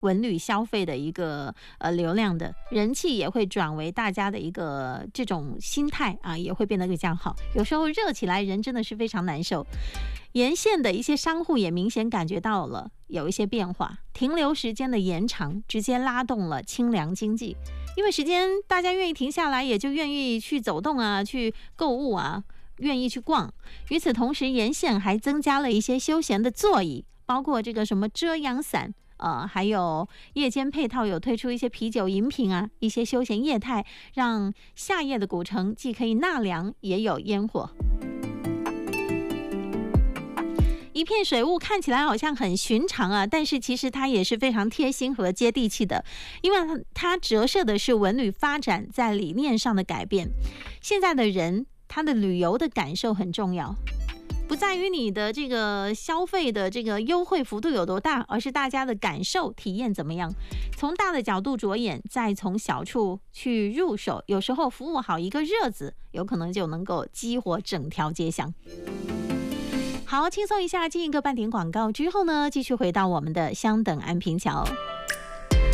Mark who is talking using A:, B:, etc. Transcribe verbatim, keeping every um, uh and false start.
A: 文旅消费的一个呃流量的人气，也会转为大家的一个这种心态啊，也会变得更加好。有时候热起来，人真的是非常难受。沿线的一些商户也明显感觉到了有一些变化，停留时间的延长，直接拉动了清凉经济。因为时间大家愿意停下来，也就愿意去走动啊，去购物啊，愿意去逛。与此同时，沿线还增加了一些休闲的座椅，包括这个什么遮阳伞。呃，还有夜间配套有推出一些啤酒饮品啊，一些休闲业态，让夏夜的古城既可以纳凉，也有烟火。一片水雾看起来好像很寻常啊，但是其实它也是非常贴心和接地气的，因为它折射的是文旅发展在理念上的改变。现在的人，他的旅游的感受很重要。不在于你的这个消费的这个优惠幅度有多大，而是大家的感受体验怎么样。从大的角度着眼，再从小处去入手，有时候服务好一个热子，有可能就能够激活整条街巷。好，轻松一下，进一个半点广告之后呢，继续回到我们的香等安平桥。